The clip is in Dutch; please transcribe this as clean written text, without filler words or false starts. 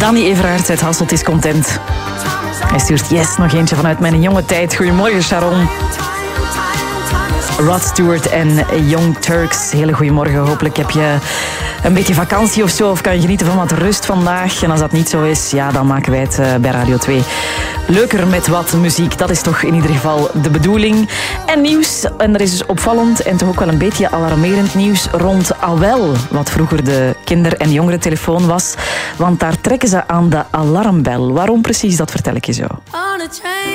Danny Everaerts uit Hasselt is content. Hij stuurt yes, nog eentje vanuit mijn jonge tijd. Goedemorgen, Sharon. Rod Stewart en Young Turks. Hele goedemorgen. Hopelijk heb je een beetje vakantie of zo. Of kan je genieten van wat rust vandaag. En als dat niet zo is, ja, dan maken wij het bij Radio 2 leuker met wat muziek. Dat is toch in ieder geval de bedoeling. En nieuws. En er is dus opvallend en toch ook wel een beetje alarmerend nieuws rond AWEL. Wat vroeger de kinder- en jongerentelefoon was. Want daar trekken ze aan de alarmbel. Waarom precies, dat vertel ik je zo.